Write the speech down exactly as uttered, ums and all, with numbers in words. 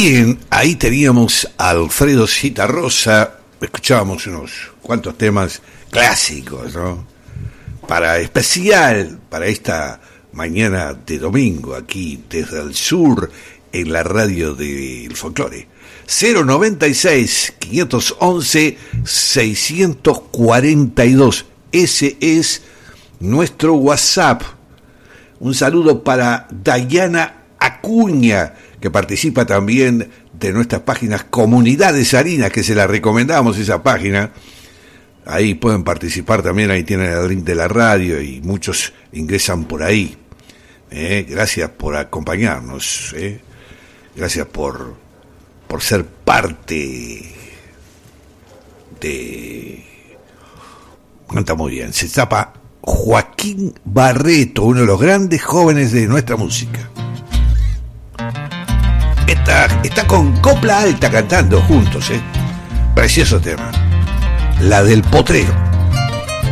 Bien, ahí teníamos a Alfredo Zitarrosa, escuchábamos unos cuantos temas clásicos, ¿no? Para especial, para esta mañana de domingo, aquí desde el sur, en la radio del folclore. cero noventa y seis, quinientos once, seiscientos cuarenta y dos, ese es nuestro WhatsApp. Un saludo para Dayana Acuña, que participa también de nuestras páginas Comunidades Harinas, que se la recomendamos esa página. Ahí pueden participar también, ahí tienen el link de la radio y muchos ingresan por ahí. Eh, gracias por acompañarnos, eh. gracias por, por ser parte de... Canta muy bien, se tapa Joaquín Barreto, uno de los grandes jóvenes de nuestra música. Está, está con Copla Alta cantando juntos, ¿eh? Precioso tema. La del Potrero.